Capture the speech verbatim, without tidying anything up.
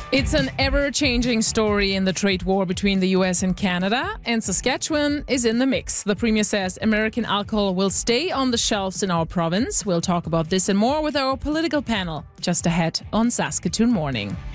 It's an ever-changing story in the trade war between the U S and Canada, and Saskatchewan is in the mix. The Premier says American alcohol will stay on the shelves in our province. We'll talk about this and more with our political panel just ahead on Saskatoon Morning.